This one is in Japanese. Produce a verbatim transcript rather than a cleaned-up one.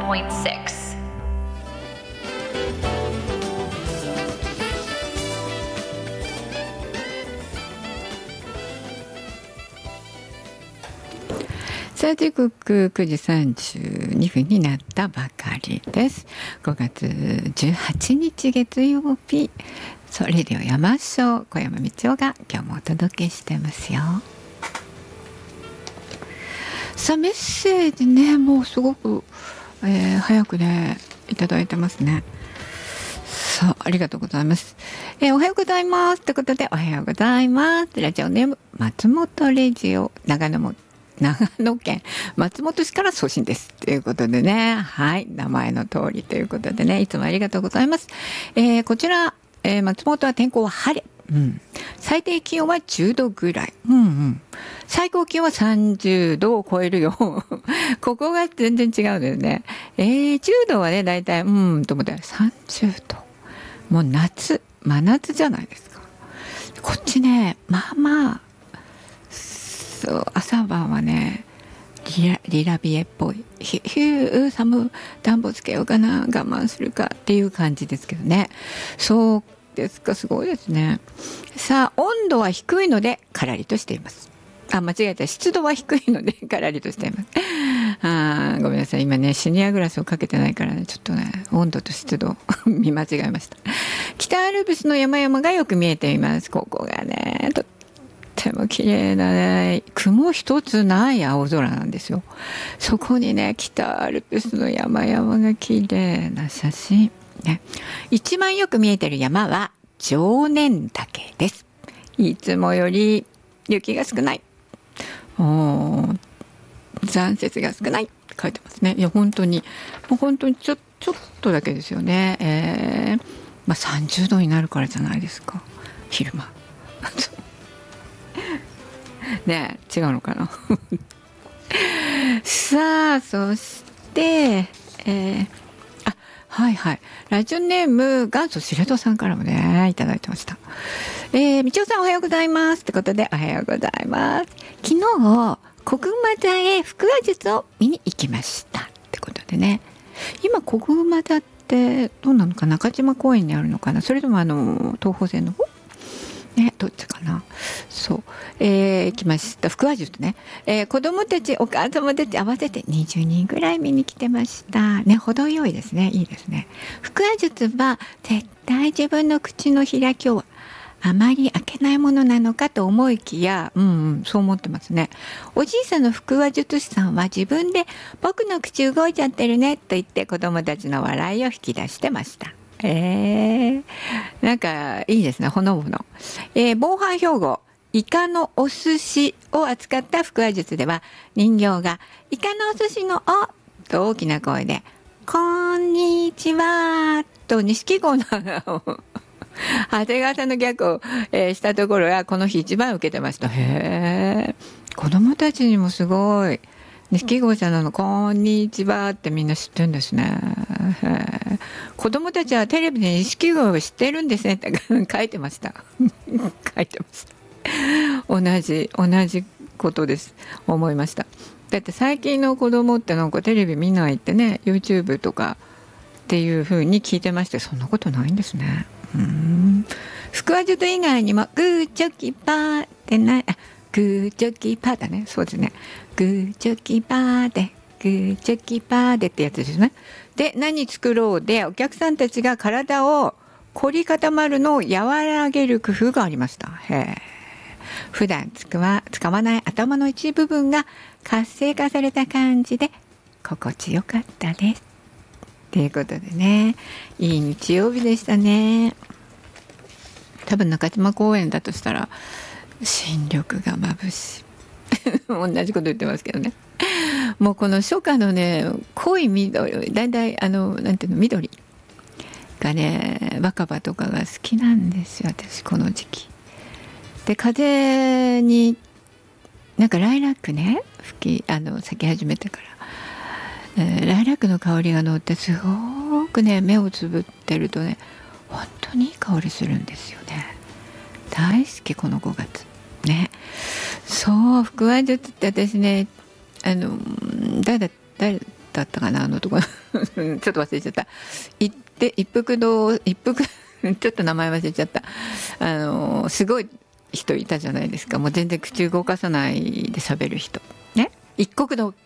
ポイントシックス。 さあ時刻くじさんじゅうにふんになったばかりです。ごがつじゅうはちにち月曜日、それでは山椒小山道夫が今日もお届けしてますよ。さあメッセージね、もうすごく、えー、早くねいただいてますね。さあありがとうございます。えー、おはようございますということで、おはようございます。ラジオネーム松本レジオ、長野も長野県松本市から送信ですということでね、はい、名前の通りということでね、いつもありがとうございます。えー、こちら、えー、松本は天候は晴れ、うん、最低気温はじゅうどぐらい、うんうん、最高気温はさんじゅうどを超えるよここが全然違うんだよね。えー、じゅうどはねだいたいうんと思ってさんじゅうど、もう夏真夏じゃないですか。こっちねまあまあそう朝晩はねリラ、リラビエっぽい、ひひゅー寒暖房つけようかな我慢するかっていう感じですけどね。そうですか、すごいですね。さあ温度は低いのでカラリとしています。あ、間違えた、湿度は低いのでカラリとしています。あ、ごめんなさい、今ねシニアグラスをかけてないからね、ちょっとね温度と湿度見間違えました。北アルプスの山々がよく見えています。ここがねととても綺麗なね、雲一つない青空なんですよ。そこにね北アルプスの山々が綺麗な写真、ね、一番よく見えてる山は常念岳です。いつもより雪が少ない、お残雪が少ないって書いてますね。いや本当にもう本当にちょ、ちょっとだけですよね。えーまあ、さんじゅうどになるからじゃないですか、昼間ねえ違うのかなさあそして、えー、あはいはい、ラジオネーム元祖しれとさんからもねいただいてました。えー、みちおさんおはようございますってことで、おはようございます。昨日小熊座へ腹話術を見に行きましたってことでね、今小熊座ってどうなのか、中島公園にあるのかな、それともあの東宝線の方ね、どっちかな。そう、えー、来ました腹話術ね、えー、子供たちお母様たち合わせてにじゅうにんぐらい見に来てましたね。程よいですね、いいですね。腹話術は絶対自分の口の開きをあまり開けないものなのかと思いきや、うんうん、そう思ってますね。おじいさんの腹話術師さんは自分で僕の口動いちゃってるねと言って子供たちの笑いを引き出してました。えー、なんかいいですね、ほのぼの。えー、防犯標語イカのお寿司を扱った腹話術では、人形がイカのお寿司のおと大きな声でこんにちはと錦鯉の花を長谷川さんのギャグを、えー、したところがこの日一番受けてました。へー、子供たちにもすごい錦鯉さんのこんにちはってみんな知ってるんですね。子供たちはテレビで錦鯉を知ってるんですねって書いてました書いてました同じ同じことです、思いました。だって最近の子供ってなんかテレビ見ないってね、 YouTube とかっていう風に聞いてまして、そんなことないんですね。うーん、腹話術以外にもグーチョキパーってない、あ、グーチョキパーだね、そうですね、グーチョキパーでグーチョキパーでってやつですね。で何作ろうでお客さんたちが体を凝り固まるのを和らげる工夫がありました。へー、普段使わ、使わない頭の一部分が活性化された感じで心地よかったですということでね、いい日曜日でしたね。多分中島公園だとしたら新緑が眩しい同じこと言ってますけどね。もうこの初夏のね濃い緑、だいたいあのなんていうの緑がね、若葉とかが好きなんですよ私この時期で。風になんかライラックね吹きあの咲き始めてから、えー、ライラックの香りが乗ってすごくね目をつぶってるとね本当にいい香りするんですよね。大好きこのごがつね。そう腹話術って私ね、あの誰だ誰だっだったかな、あのとこちょっと忘れちゃった。行って一服堂一服ちょっと名前忘れちゃった。あのすごい人いたじゃないですか。もう全然口動かさないで喋る人ね。一国堂